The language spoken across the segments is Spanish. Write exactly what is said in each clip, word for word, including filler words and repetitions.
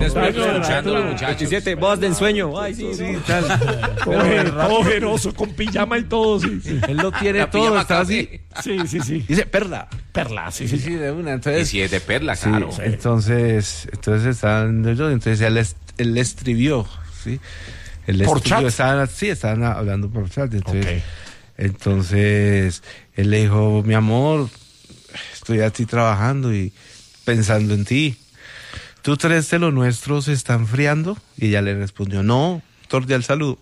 escuchando a los muchachos. veintisiete, voz de ensueño. Ay, sí, sí, tal. Todo generoso, con pijama y todo, sí. sí. Él lo tiene La todo, pijama está café. así. Sí, sí, sí. Dice perla. Perla, sí, Sí, sí. sí, de una. Y Entonces, si es de perla, sí, claro. entonces, entonces estaban ellos, entonces él, est- él le escribió, ¿sí? Él le ¿Por escribió, chat? estaban, sí, estaban hablando por chat. Entonces, Ok. entonces él le dijo, mi amor, estoy aquí trabajando y pensando en ti. ¿Tú crees que lo nuestro se está enfriando? Y ella le respondió, no, cordial saludo.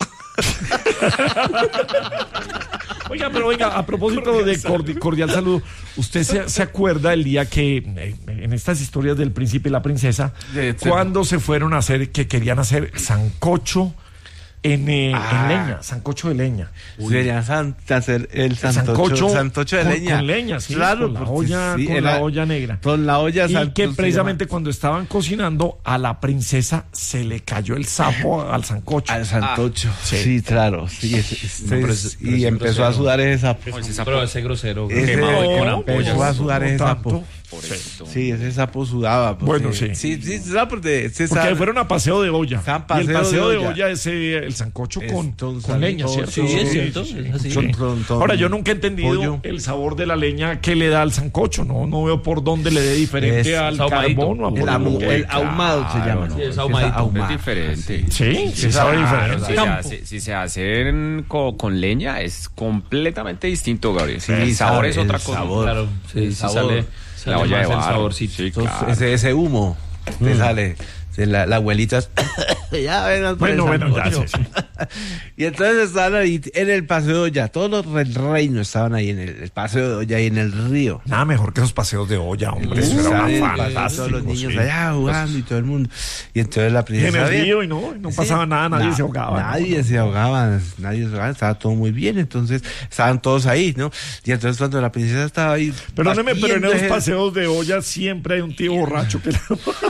Oiga, pero oiga, a propósito de cordi- cordial saludo, ¿usted se, se acuerda el día que, eh, en estas historias del príncipe y la princesa, De- cuando se fueron a hacer, que querían hacer sancocho en, eh, Ah. en leña, sancocho de leña? Sería san- hacer el santocho, Sancocho santocho de con- leña. con leña, sí, claro, con la porque olla- con era- la olla negra. Con la olla Y santo- que se precisamente llama- cuando estaban cocinando, a la princesa se le cayó el sapo al sancocho. Al santocho, sí. sí, claro. Sí, es- es- No, pero es- es- pero y es empezó grosero. a sudar ese sapo. Ese sapo. Pero ese grosero. Ese- quemado y con No, ampollas. empezó a sudar ese no sapo. tanto. Por eso. Sí, ese sapo sudaba. porque- Bueno, sí. Sí, sí, sabe porque ese Porque sabe- fueron a paseo de olla. Estaban Y el paseo paseo de de olla. olla es eh, el sancocho con, Entonces, con leña, todo- ¿cierto? Sí, es cierto, sí, es así. sí. Con- con- Ahora, yo nunca he entendido pollo. el sabor de la leña que le da al sancocho. No, no veo por dónde le dé diferente Es al ahumadito. carbón o a El, por amu- lo- el ahumado se llama. Sí, ¿no? es ahumadito. Es ahumado. diferente. Sí, sí, Sí, sabe ah, diferente. Si se, Campo. hace, si se hacen co- con leña es completamente distinto, Gabriel. Sí, el sabor sabe, es otra el cosa. sabor. Claro, sí, El sí sabor. sale, sale La olla más de el barro. saborcito. Sí, Entonces, claro. ese, ese humo te sale. de La, la abuelita. Ya ven, Bueno, bueno, ya, sí, sí. Y entonces estaban ahí en el paseo de olla. Todos los del reino estaban ahí en el, el paseo de olla y en el río. Nada mejor que esos paseos de olla, hombre. Eso era Estaban en una el paseo, fantástico, todos los niños sí. allá jugando y todo el mundo. Y entonces la Y en princesa. el bien, río y no, y no sí, pasaba nada, nadie na- se ahogaba. Nadie ¿no? se ahogaba, nadie se ahogaba, estaba todo muy bien. Entonces estaban todos ahí, ¿no? Y entonces cuando la princesa estaba ahí. Perdóneme, pero en batiendo esos ese- paseos de olla siempre hay un tío borracho que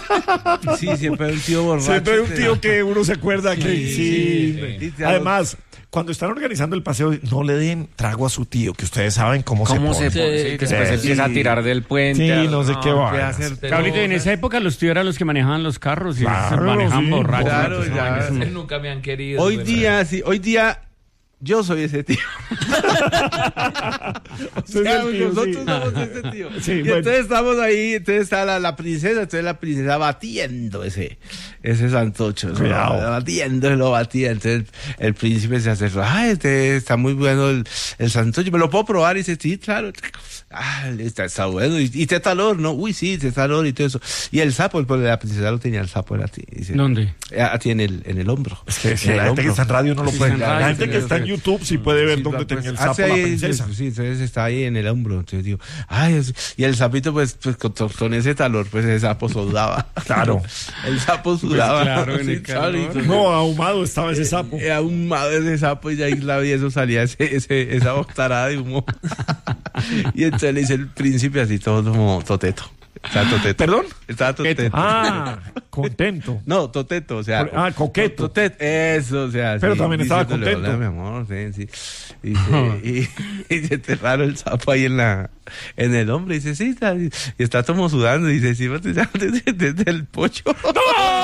Sí, siempre hay un tío borracho. siempre hay un tío que uno se acuerda que Sí, sí. sí, sí. Además, cuando están organizando el paseo, no le den trago a su tío, que ustedes saben cómo, ¿Cómo se se pone. pone? Sí, Sí, que después sí. empieza a tirar del puente. Sí, a- no sé qué va. ¿qué hacer? Pero- Cabrito, en esa época los tíos eran los que manejaban los carros y Claro, manejaban sí, borrachos. claro, Esa ya. vaina es una- Él nunca me han querido. Hoy pues, día, sí, hoy día yo soy ese tío. Usted es el tío, Nosotros sí. somos ese tío. Sí, y bueno. entonces estamos ahí, entonces está la, la princesa, entonces la princesa batiendo ese, ese santocho, ¿no? Cuidado. Batiendo, lo batía. Entonces el príncipe se acercó, ay, este está muy bueno el, el santocho, ¿me lo puedo probar? Y dice, sí, claro. Ah, está, está bueno. Y, y te talor, ¿no? Uy, sí, te talor y todo eso. Y el sapo, pues la princesa lo tenía el sapo, era ti. Dice, ¿Dónde? a ti en el, en el hombro. Es que si En el la gente que hombro. está en radio no lo Sí, puede. está en La radio, gente sí, que está en sí. YouTube sí puede ver Sí, dónde pues, tenía el hace sapo la ahí, princesa. Sí, entonces está ahí en el hombro. Entonces digo, ay, es- y el sapito, pues, pues con, con ese talor, pues ese sapo sudaba. Claro. El sapo sudaba. claro, en Sí, el claro, calor. y entonces, No, ahumado estaba ese sapo. eh, ahumado ese sapo y de ahí la vi, eso salía ese, ese, esa boctarada de humo. Y entonces le dice el príncipe así todo como toteto. Estaba toteto. ¿Perdón? Estaba toteto. Ah, contento. No, toteto, o sea. Por- ah, coqueto. Toteto, eso, o sea. Pero sí, también estaba diciéndole, contento. "Hola, mi amor, sí, sí". Y, se, y, y se enterraron el sapo ahí en la en el hombro y dice, sí, está, y está como sudando. Y dice, sí, desde, desde el pocho. ¡No!